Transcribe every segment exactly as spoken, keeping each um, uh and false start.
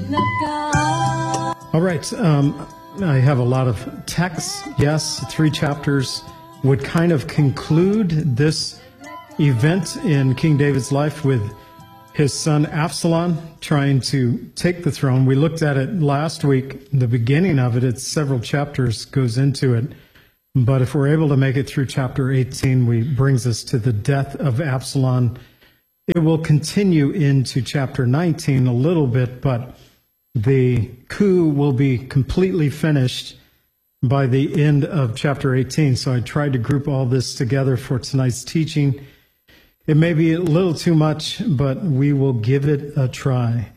All right, um, I have a lot of texts. Yes, three chapters would kind of conclude this event in King David's life with his son Absalom trying to take the throne. We looked at it last week, the beginning of it. It's several chapters goes into it. But if we're able to make it through chapter eighteen, we brings us to the death of Absalom. It will continue into chapter nineteen a little bit, but the coup will be completely finished by the end of chapter eighteen. So I tried to group all this together for tonight's teaching. It may be a little too much, but we will give it a try.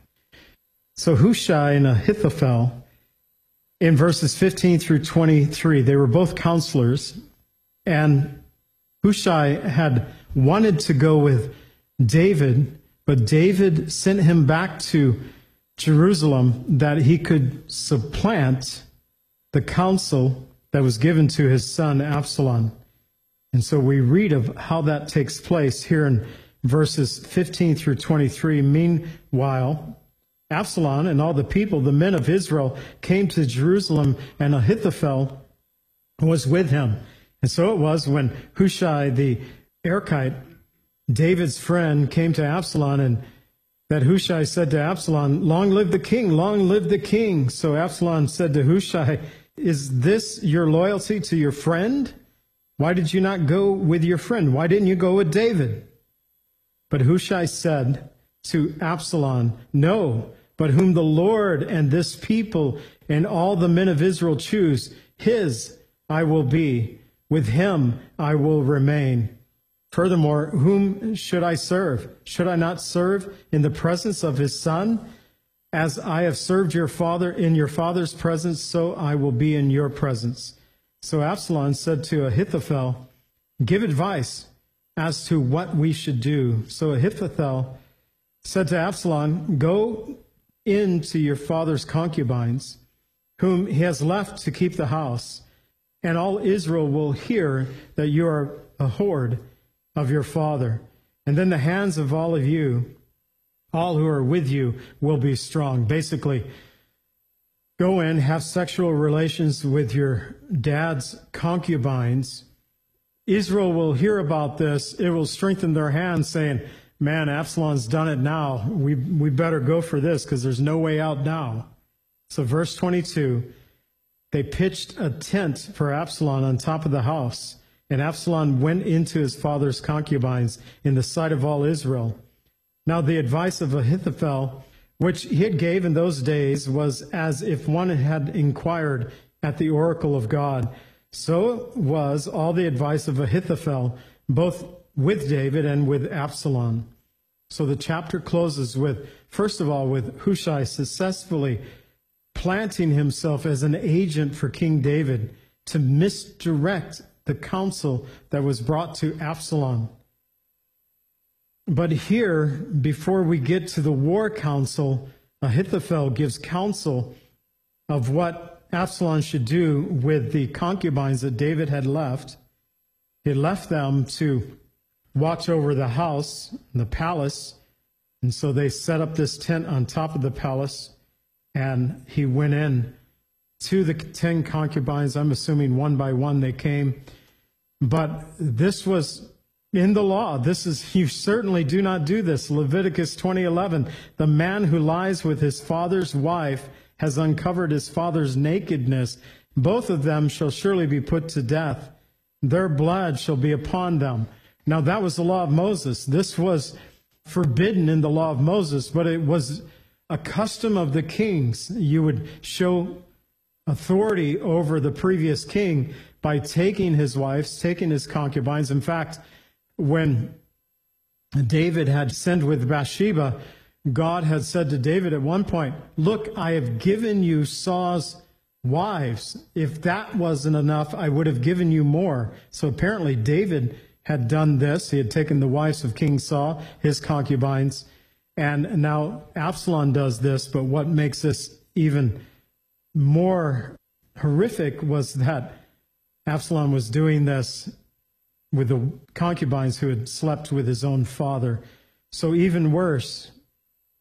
So Hushai and Ahithophel, in verses fifteen through twenty-three, they were both counselors, and Hushai had wanted to go with David, but David sent him back to Jerusalem that he could supplant the counsel that was given to his son Absalom. And so we read of how that takes place here in verses fifteen through twenty-three. Meanwhile, Absalom and all the people, the men of Israel, came to Jerusalem, and Ahithophel was with him. And so it was when Hushai the Archite, David's friend, came to Absalom, and that Hushai said to Absalom, "Long live the king, long live the king." So Absalom said to Hushai, "Is this your loyalty to your friend? Why did you not go with your friend? Why didn't you go with David?" But Hushai said to Absalom, "No, but whom the Lord and this people and all the men of Israel choose, his I will be. With him I will remain. Furthermore, whom should I serve? Should I not serve in the presence of his son? As I have served your father in your father's presence, so I will be in your presence." So Absalom said to Ahithophel, "Give advice as to what we should do." So Ahithophel said to Absalom, "Go into your father's concubines, whom he has left to keep the house, and all Israel will hear that you are a whore of your father. And then the hands of all of you, all who are with you, will be strong." Basically, go in, have sexual relations with your dad's concubines. Israel will hear about this. It will strengthen their hands, saying, "Man, Absalom's done it now. We, we better go for this because there's no way out now." So verse twenty-two, they pitched a tent for Absalom on top of the house. And Absalom went into his father's concubines in the sight of all Israel. Now the advice of Ahithophel, which he had gave in those days, was as if one had inquired at the oracle of God. So was all the advice of Ahithophel, both with David and with Absalom. So the chapter closes with, first of all, with Hushai successfully planting himself as an agent for King David to misdirect the counsel that was brought to Absalom. But here, before we get to the war council, Ahithophel gives counsel of what Absalom should do with the concubines that David had left. He left them to watch over the house, the palace, and so they set up this tent on top of the palace, and he went in to the ten concubines. I'm assuming one by one they came. But this was in the law. This is, you certainly do not do this. Leviticus twenty eleven, the man who lies with his father's wife has uncovered his father's nakedness. Both of them shall surely be put to death. Their blood shall be upon them. Now that was the law of Moses. This was forbidden in the law of Moses, but it was a custom of the kings. You would show authority over the previous king by taking his wives, taking his concubines. In fact, when David had sinned with Bathsheba, God had said to David at one point, "Look, I have given you Saul's wives. If that wasn't enough, I would have given you more." So apparently David had done this. He had taken the wives of King Saul, his concubines, and now Absalom does this. But what makes this even more horrific was that Absalom was doing this with the concubines who had slept with his own father. So even worse,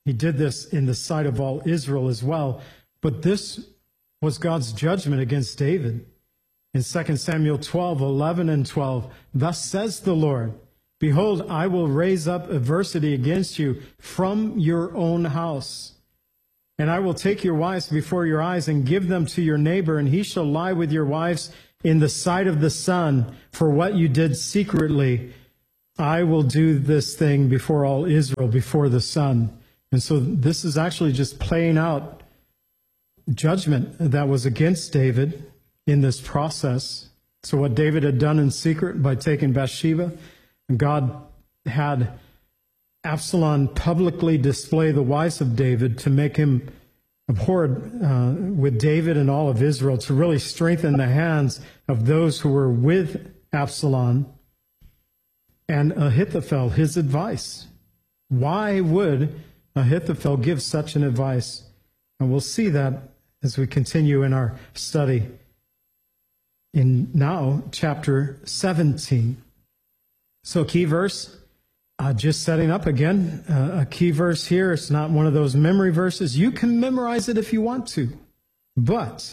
He did this in the sight of all Israel as well. But this was God's judgment against David. In Second Samuel twelve, eleven and twelve, thus says the Lord, behold, I will raise up adversity against you from your own house. And I will take your wives before your eyes and give them to your neighbor, and he shall lie with your wives in the sight of the sun. For what you did secretly, I will do this thing before all Israel, before the sun. And so this is actually just playing out judgment that was against David in this process. So what David had done in secret by taking Bathsheba, God had Absalom publicly display the wives of David to make him abhorred uh, with David and all of Israel, to really strengthen the hands of those who were with Absalom. And Ahithophel, his advice. Why would Ahithophel give such an advice? And we'll see that as we continue in our study in now chapter seventeen. So key verse, uh, just setting up again, uh, a key verse here. It's not one of those memory verses. You can memorize it if you want to, but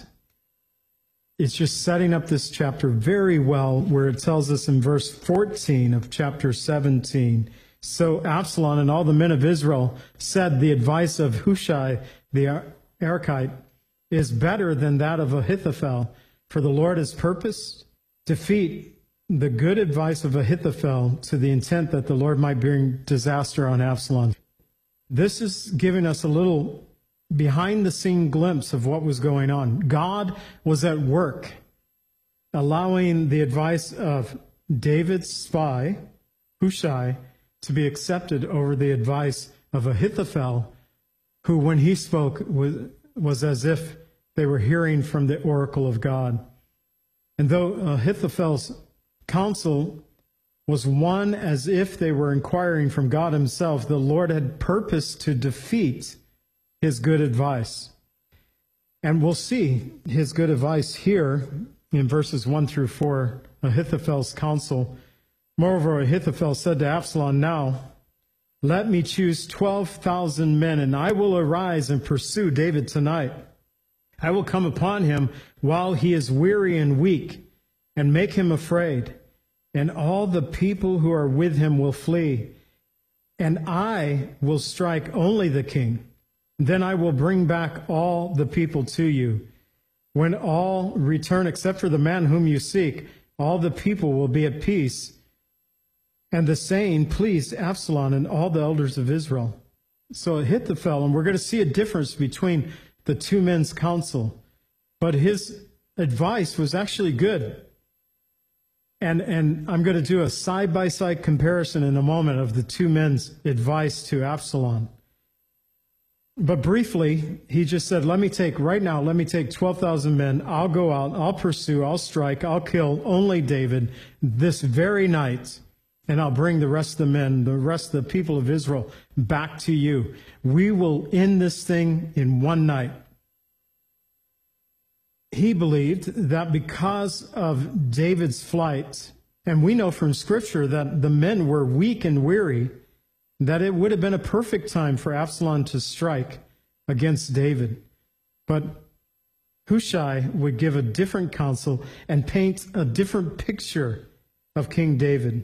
it's just setting up this chapter very well, where it tells us in verse fourteen of chapter seventeen, so Absalom and all the men of Israel said, the advice of Hushai the Archite is better than that of Ahithophel, for the Lord has purposed defeat the good advice of Ahithophel to the intent that the Lord might bring disaster on Absalom. This is giving us a little behind-the-scene glimpse of what was going on. God was at work, allowing the advice of David's spy, Hushai, to be accepted over the advice of Ahithophel, who, when he spoke, was, was as if they were hearing from the oracle of God. And though Ahithophel's counsel was one as if they were inquiring from God himself, the Lord had purposed to defeat his good advice. And we'll see his good advice here in verses one through four, Ahithophel's counsel. Moreover, Ahithophel said to Absalom, now let me choose twelve thousand men, and I will arise and pursue David tonight. I will come upon him while he is weary and weak, and make him afraid, and all the people who are with him will flee, and I will strike only the king. Then I will bring back all the people to you. When all return except for the man whom you seek, all the people will be at peace. And the saying pleased Absalom and all the elders of Israel. So Ahithophel, and we're going to see a difference between the two men's counsel, but his advice was actually good. And, and I'm going to do a side-by-side comparison in a moment of the two men's advice to Absalom. But briefly, he just said, let me take, right now, let me take twelve thousand men. I'll go out, I'll pursue, I'll strike, I'll kill only David this very night, and I'll bring the rest of the men, the rest of the people of Israel back to you. We will end this thing in one night. He believed that because of David's flight, and we know from Scripture that the men were weak and weary, that it would have been a perfect time for Absalom to strike against David. But Hushai would give a different counsel and paint a different picture of King David.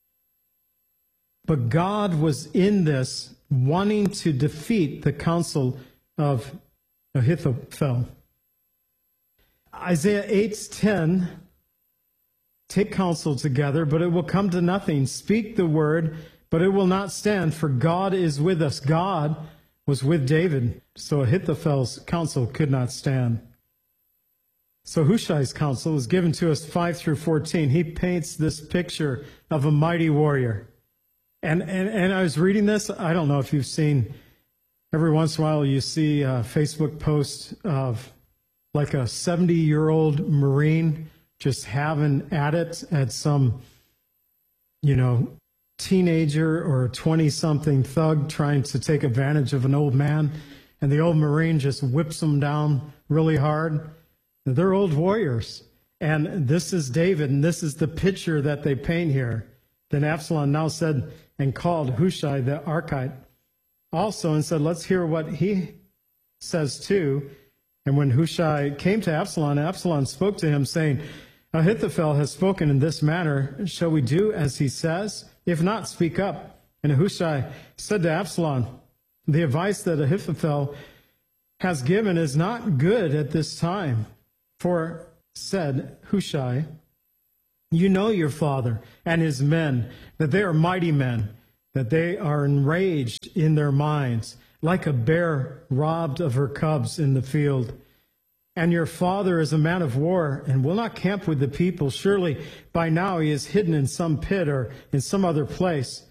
But God was in this, wanting to defeat the counsel of Ahithophel. Isaiah eight ten, take counsel together, but it will come to nothing. Speak the word, but it will not stand, for God is with us. God was with David, so Ahithophel's counsel could not stand. So Hushai's counsel is given to us five through fourteen. He paints this picture of a mighty warrior. And, and, and I was reading this. I don't know if you've seen, every once in a while you see a Facebook post of like a seventy-year-old Marine just having at it at some, you know, teenager or twenty-something thug trying to take advantage of an old man, and the old Marine just whips them down really hard. They're old warriors. And this is David, and this is the picture that they paint here. Then Absalom now said and called Hushai the Archite also and said, let's hear what he says too. And when Hushai came to Absalom, Absalom spoke to him, saying, Ahithophel has spoken in this manner. Shall we do as he says? If not, speak up. And Hushai said to Absalom, the advice that Ahithophel has given is not good at this time. For, said Hushai, you know your father and his men, that they are mighty men, that they are enraged in their minds, like a bear robbed of her cubs in the field. And your father is a man of war and will not camp with the people. Surely by now he is hidden in some pit or in some other place.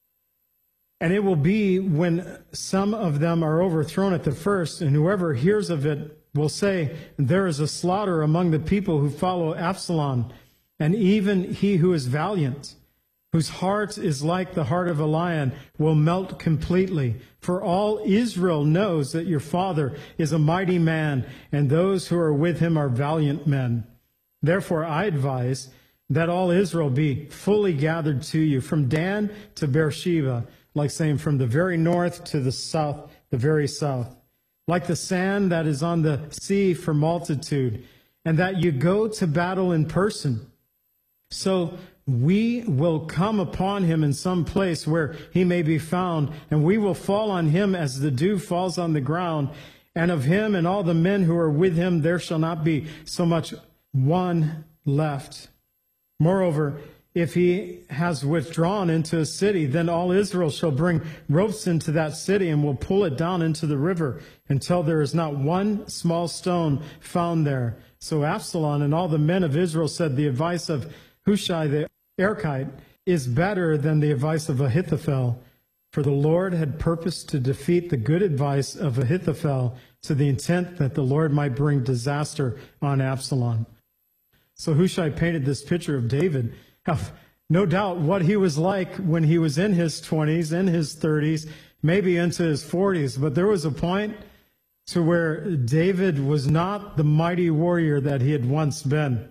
And it will be when some of them are overthrown at the first, and whoever hears of it will say, there is a slaughter among the people who follow Absalom, and even he who is valiant, whose heart is like the heart of a lion, will melt completely. For all Israel knows that your father is a mighty man, and those who are with him are valiant men. Therefore I advise that all Israel be fully gathered to you, from Dan to Beersheba, like saying from the very north to the south, the very south, like the sand that is on the sea for multitude, and that you go to battle in person. So we will come upon him in some place where he may be found, and we will fall on him as the dew falls on the ground. And of him and all the men who are with him, there shall not be so much one left. Moreover, if he has withdrawn into a city, then all Israel shall bring ropes into that city and will pull it down into the river until there is not one small stone found there. So Absalom and all the men of Israel said, the advice of Hushai the Archite is better than the advice of Ahithophel, for the Lord had purposed to defeat the good advice of Ahithophel to the intent that the Lord might bring disaster on Absalom. So Hushai painted this picture of David, of no doubt what he was like when he was in his twenties, in his thirties, maybe into his forties. But there was a point to where David was not the mighty warrior that he had once been.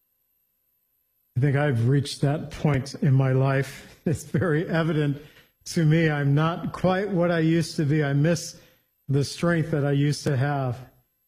I think I've reached that point in my life. It's very evident to me. I'm not quite what I used to be. I miss the strength that I used to have.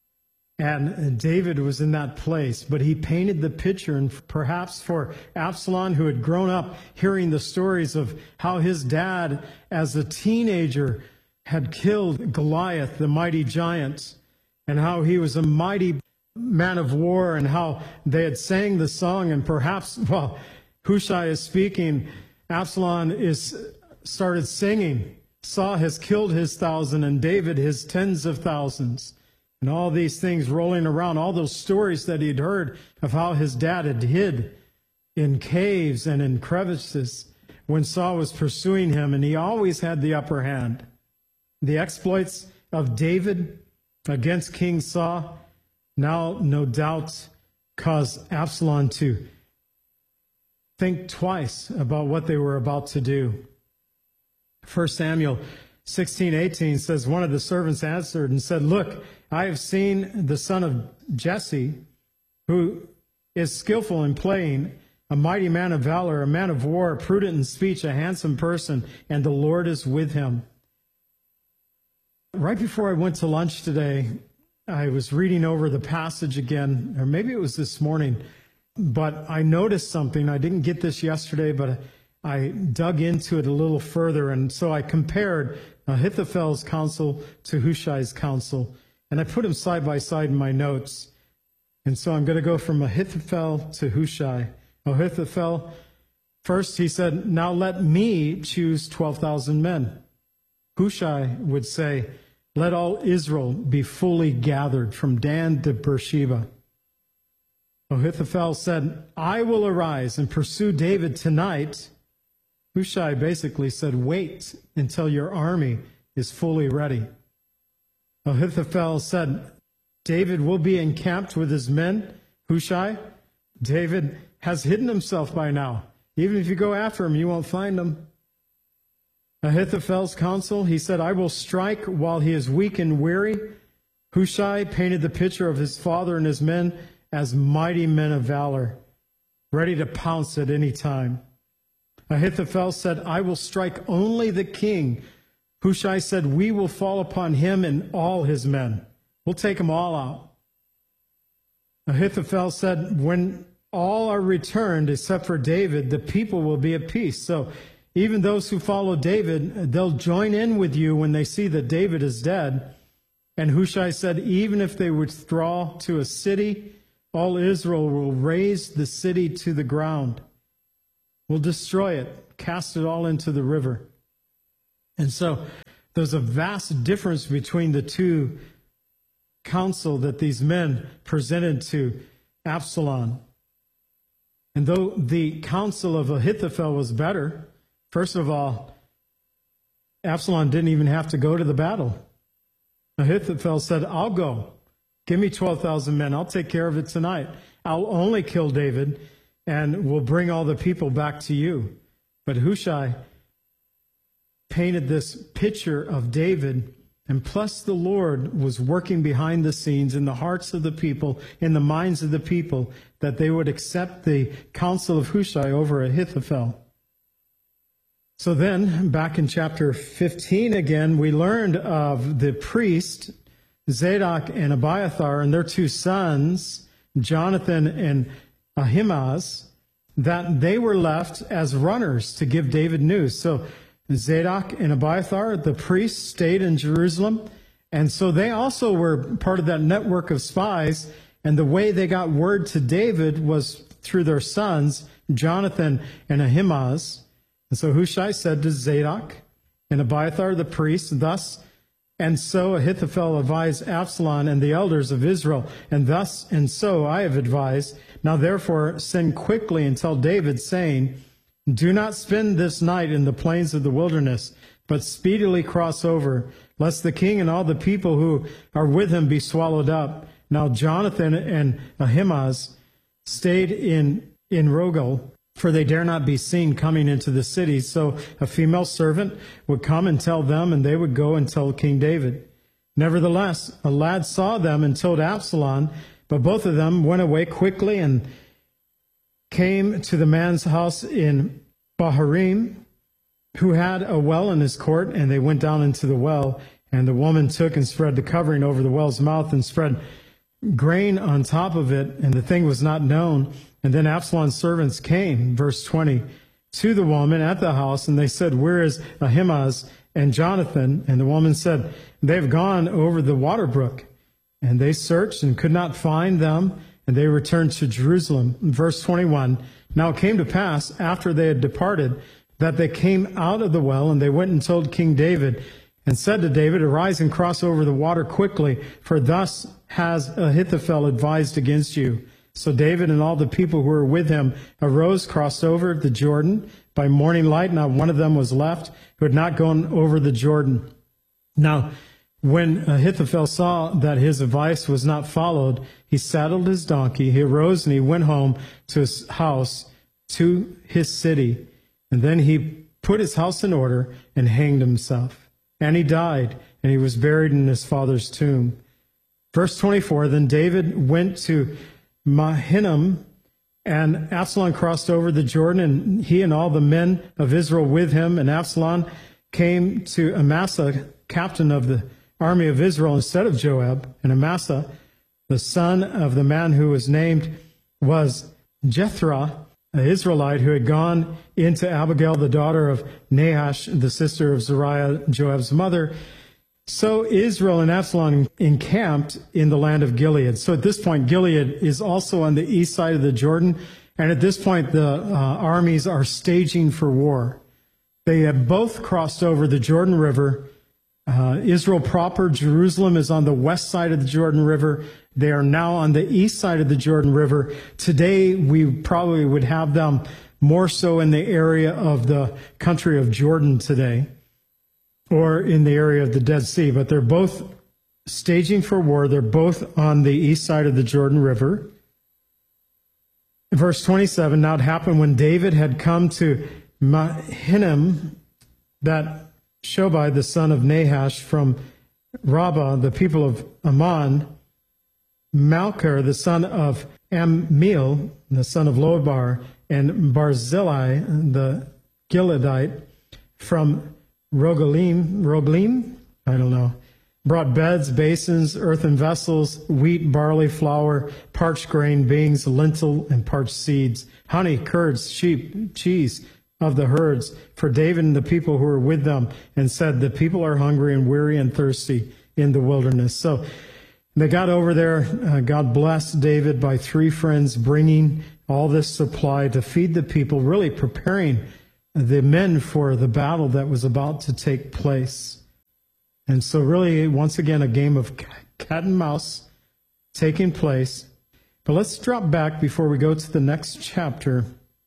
And David was in that place, but he painted the picture, and perhaps for Absalom, who had grown up hearing the stories of how his dad, as a teenager, had killed Goliath, the mighty giant, and how he was a mighty man of war, and how they had sang the song, and perhaps, well, Hushai is speaking, Absalom is started singing, Saul has killed his thousand, and David his tens of thousands. And all these things rolling around, all those stories that he'd heard of how his dad had hid in caves and in crevices when Saul was pursuing him, and he always had the upper hand. The exploits of David against King Saul now, no doubt, caused Absalom to think twice about what they were about to do. First Samuel sixteen eighteen says, one of the servants answered and said, look, I have seen the son of Jesse, who is skillful in playing, a mighty man of valor, a man of war, prudent in speech, a handsome person, and the Lord is with him. Right before I went to lunch today, I was reading over the passage again, or maybe it was this morning, but I noticed something. I didn't get this yesterday, but I dug into it a little further, and so I compared Ahithophel's counsel to Hushai's counsel. And I put them side by side in my notes. And so I'm going to go from Ahithophel to Hushai. Ahithophel, first he said, now let me choose twelve thousand men. Hushai would say, let all Israel be fully gathered from Dan to Beersheba. Ahithophel said, I will arise and pursue David tonight. Hushai basically said, wait until your army is fully ready. Ahithophel said, David will be encamped with his men. Hushai, David has hidden himself by now. Even if you go after him, you won't find him. Ahithophel's counsel, he said, I will strike while he is weak and weary. Hushai painted the picture of his father and his men as mighty men of valor, ready to pounce at any time. Ahithophel said, I will strike only the king Hushai said, we will fall upon him and all his men. We'll take them all out. Ahithophel said, when all are returned except for David, the people will be at peace. So even those who follow David, they'll join in with you when they see that David is dead. And Hushai said, even if they withdraw to a city, all Israel will raze the city to the ground. We'll destroy it, cast it all into the river. And so there's a vast difference between the two counsel that these men presented to Absalom. And though the counsel of Ahithophel was better, first of all, Absalom didn't even have to go to the battle. Ahithophel said, I'll go. Give me twelve thousand men. I'll take care of it tonight. I'll only kill David, and we'll bring all the people back to you. But Hushai painted this picture of David, and plus the Lord was working behind the scenes in the hearts of the people, in the minds of the people, that they would accept the counsel of Hushai over Ahithophel. So then, back in chapter fifteen again, we learned of the priest, Zadok and Abiathar, and their two sons, Jonathan and Ahimaaz, that they were left as runners to give David news. So Zadok and Abiathar, the priests, stayed in Jerusalem, and so they also were part of that network of spies, and the way they got word to David was through their sons, Jonathan and Ahimaaz. And so Hushai said to Zadok and Abiathar the priests, thus and so Ahithophel advised Absalom and the elders of Israel, and thus and so I have advised. Now therefore send quickly and tell David, saying, do not spend this night in the plains of the wilderness, but speedily cross over, lest the king and all the people who are with him be swallowed up. Now Jonathan and Ahimaaz stayed in, in Rogel, for they dare not be seen coming into the city. So a female servant would come and tell them, and they would go and tell King David. Nevertheless, a lad saw them and told Absalom, but both of them went away quickly and came to the man's house in Baharim, who had a well in his court, and they went down into the well, and the woman took and spread the covering over the well's mouth and spread grain on top of it, and the thing was not known. And then Absalom's servants came, verse twenty, to the woman at the house, and they said, where is Ahimaaz and Jonathan? And the woman said, they've gone over the water brook. And they searched and could not find them, and they returned to Jerusalem. Verse twenty-one, now it came to pass, after they had departed, that they came out of the well, and they went and told King David, and said to David, arise and cross over the water quickly, for thus has Ahithophel advised against you. So David and all the people who were with him arose, crossed over the Jordan. By morning light, not one of them was left who had not gone over the Jordan. Now, when Ahithophel saw that his advice was not followed, he saddled his donkey, he arose and he went home to his house, to his city. And then he put his house in order and hanged himself. And he died, and he was buried in his father's tomb. Verse twenty-four, then David went to Mahanaim, and Absalom crossed over the Jordan, and he and all the men of Israel with him. And Absalom came to Amasa, captain of the army of Israel, instead of Joab. And Amasa, the son of the man who was named, was Jethro, an Israelite who had gone into Abigail, the daughter of Nahash, the sister of Zeruiah, Joab's mother. So Israel and Absalom encamped in the land of Gilead. So at this point, Gilead is also on the east side of the Jordan. And at this point, the uh, armies are staging for war. They have both crossed over the Jordan River. Uh, Israel proper, Jerusalem, is on the west side of the Jordan River. They are now on the east side of the Jordan River. Today, we probably would have them more so in the area of the country of Jordan today, or in the area of the Dead Sea. But they're both staging for war. They're both on the east side of the Jordan River. Verse twenty-seven, now it happened when David had come to Mahanaim, that Shobai, the son of Nahash, from Rabbah, the people of Ammon, Malchir, the son of Ammiel, the son of Lobar, and Barzillai, the Gileadite, from Rogalim, Roglim, I don't know, brought beds, basins, earthen vessels, wheat, barley, flour, parched grain, beans, lentil, and parched seeds, honey, curds, sheep, cheese of the herds for David and the people who were with them, and said, the people are hungry and weary and thirsty in the wilderness. So they got over there. Uh, God blessed David by three friends bringing all this supply to feed the people, really preparing the men for the battle that was about to take place. And so really, once again, a game of cat and mouse taking place. But let's drop back before we go to the next chapter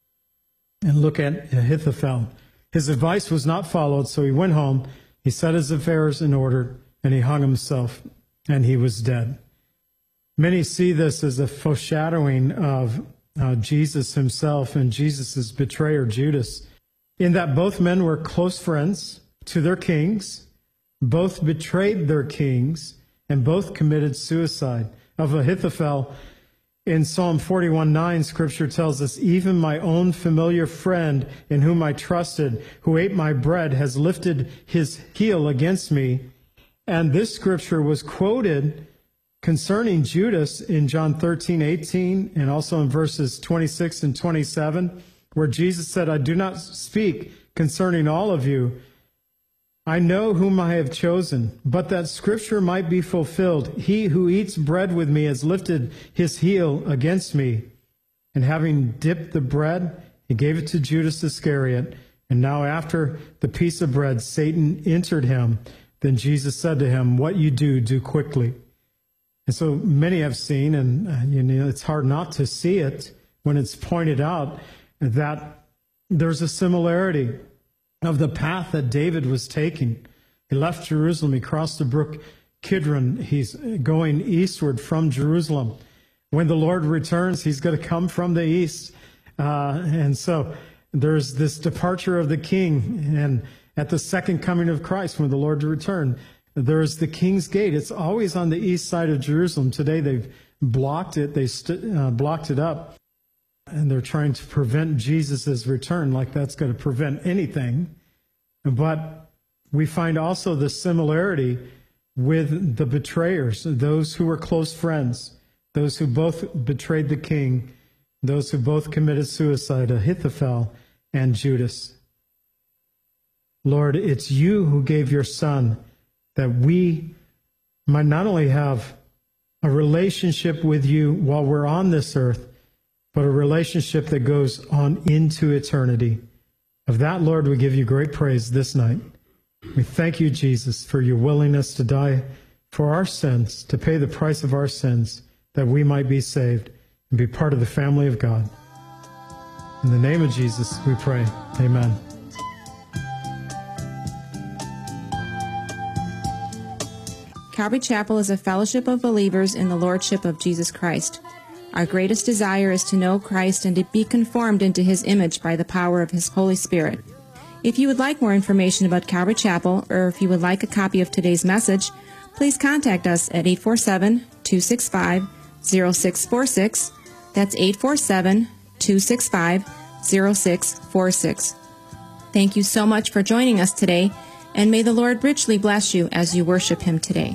and look at Ahithophel. His advice was not followed, so he went home, he set his affairs in order, and he hung himself, and he was dead. Many see this as a foreshadowing of uh, Jesus himself and Jesus' betrayer, Judas, in that both men were close friends to their kings, both betrayed their kings, and both committed suicide. Of Ahithophel, in Psalm forty-one nine, Scripture tells us, even my own familiar friend in whom I trusted, who ate my bread, has lifted his heel against me. And this Scripture was quoted concerning Judas in John thirteen eighteen, and also in verses twenty-six and twenty-seven, where Jesus said, I do not speak concerning all of you. I know whom I have chosen, but that Scripture might be fulfilled. He who eats bread with me has lifted his heel against me. And having dipped the bread, he gave it to Judas Iscariot. And now after the piece of bread, Satan entered him. Then Jesus said to him, what you do, do quickly. And so many have seen, and uh, you know, it's hard not to see it when it's pointed out, that there's a similarity of the path that David was taking. He left Jerusalem. He crossed the brook Kidron. He's going eastward from Jerusalem. When the Lord returns, he's going to come from the east. Uh, and so there's this departure of the king. And at the second coming of Christ, when the Lord returns, there's the King's Gate. It's always on the east side of Jerusalem. Today they've blocked it. They st- uh, blocked it up. And they're trying to prevent Jesus' return, like that's going to prevent anything. But we find also the similarity with the betrayers, those who were close friends, those who both betrayed the king, those who both committed suicide, Ahithophel and Judas. Lord, it's you who gave your Son that we might not only have a relationship with you while we're on this earth, but a relationship that goes on into eternity. Of that, Lord, we give you great praise this night. We thank you, Jesus, for your willingness to die for our sins, to pay the price of our sins, that we might be saved and be part of the family of God. In the name of Jesus, we pray. Amen. Calvary Chapel is a fellowship of believers in the Lordship of Jesus Christ. Our greatest desire is to know Christ and to be conformed into His image by the power of His Holy Spirit. If you would like more information about Calvary Chapel, or if you would like a copy of today's message, please contact us at eight four seven, two six five, zero six four six. That's eight four seven, two six five, zero six four six. Thank you so much for joining us today, and may the Lord richly bless you as you worship Him today.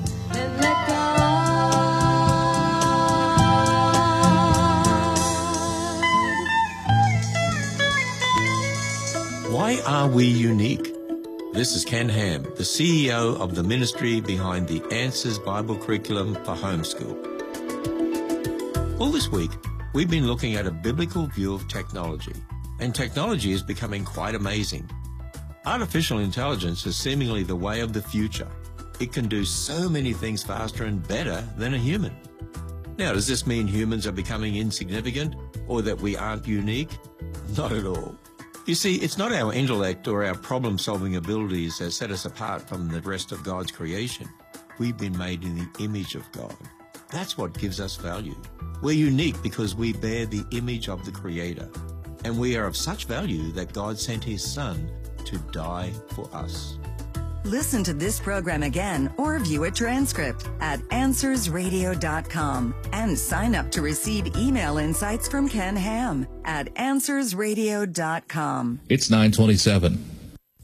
Why are we unique? This is Ken Ham, the C E O of the ministry behind the Answers Bible Curriculum for Homeschool. All this week, we've been looking at a biblical view of technology, and technology is becoming quite amazing. Artificial intelligence is seemingly the way of the future. It can do so many things faster and better than a human. Now, does this mean humans are becoming insignificant or that we aren't unique? Not at all. You see, it's not our intellect or our problem-solving abilities that set us apart from the rest of God's creation. We've been made in the image of God. That's what gives us value. We're unique because we bear the image of the Creator. And we are of such value that God sent His Son to die for us. Listen to this program again or view a transcript at answers radio dot com and sign up to receive email insights from Ken Ham at answers radio dot com. It's nine twenty-seven.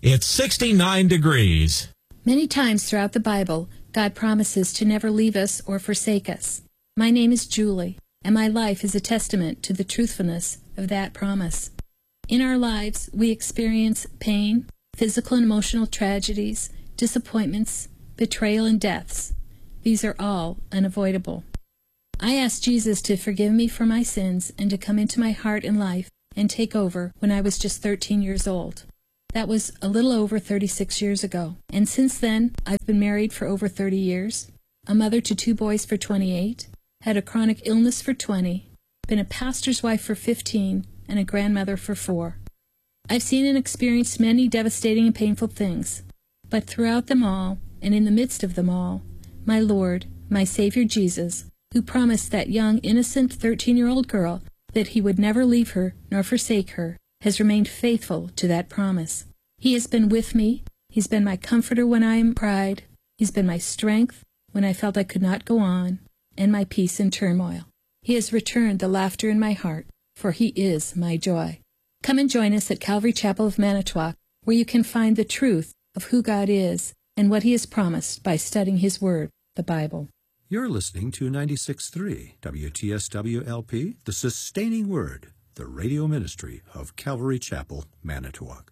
It's sixty-nine degrees. Many times throughout the Bible, God promises to never leave us or forsake us. My name is Julie, and my life is a testament to the truthfulness of that promise. In our lives, we experience pain, physical and emotional tragedies, disappointments, betrayal, and deaths. These are all unavoidable. I asked Jesus to forgive me for my sins and to come into my heart and life and take over when I was just thirteen years old. That was a little over thirty-six years ago. And since then, I've been married for over thirty years, a mother to two boys for twenty-eight, had a chronic illness for twenty, been a pastor's wife for fifteen, and a grandmother for four. I've seen and experienced many devastating and painful things. But throughout them all, and in the midst of them all, my Lord, my Savior Jesus, who promised that young, innocent thirteen-year-old girl that he would never leave her nor forsake her, has remained faithful to that promise. He has been with me. He's been my comforter when I am cried. He's been my strength when I felt I could not go on, and my peace in turmoil. He has returned the laughter in my heart, for he is my joy. Come and join us at Calvary Chapel of Manitowoc, where you can find the truth of who God is and what he has promised by studying his word, the Bible. You're listening to ninety-six point three W T S W L P, The Sustaining Word, the radio ministry of Calvary Chapel, Manitowoc.